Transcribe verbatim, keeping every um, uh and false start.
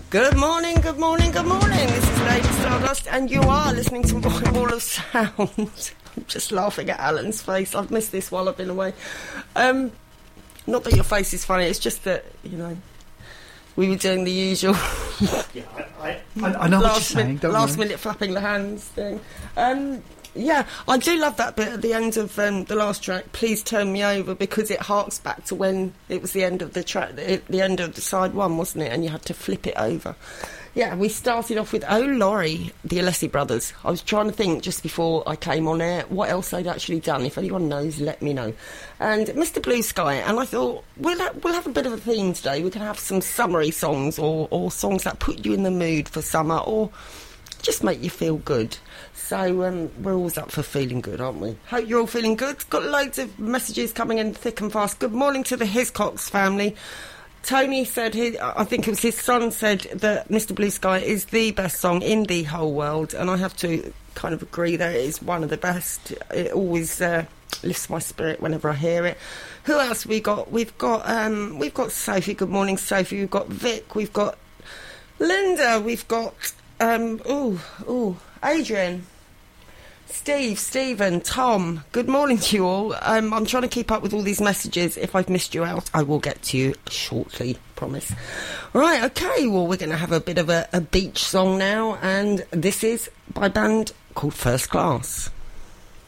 Good morning, good morning, good morning. This is Lady Stardust, and you are listening to Wall of Sound. I'm just laughing at Alan's face. I've missed this while I've been away. Um, not that your face is funny, it's just that, you know, we were doing the usual yeah, I, I, I know what you're saying, minute, don't last worry. minute flapping the hands thing. Um, yeah, I do love that bit at the end of um, the last track, Please Turn Me Over, because it harks back to when it was the end of the track, the, the end of the side one, wasn't it? And you had to flip it over. Yeah, we started off with Oh Laurie, the Alessi Brothers. I was trying to think just before I came on air what else they'd actually done. If anyone knows, let me know. And Mister Blue Sky, and I thought, we'll, ha- we'll have a bit of a theme today. We can have some summery songs or, or songs that put you in the mood for summer or just make you feel good. So um, we're always up for feeling good, aren't we? Hope you're all feeling good. Got loads of messages coming in thick and fast. Good morning to the Hiscox family. Tony said, he, I think it was his son said that Mister Blue Sky is the best song in the whole world, and I have to kind of agree that it is one of the best. It always uh, lifts my spirit whenever I hear it. Who else we got? We've got um, we've got Sophie. Good morning, Sophie. We've got Vic. We've got Linda. We've got um, ooh ooh Adrian. Steve, Stephen, Tom, good morning to you all. Um, I'm trying to keep up with all these messages. If I've missed you out, I will get to you shortly, promise. Right, okay, well, we're going to have a bit of a, a beach song now, and this is by a band called First Class.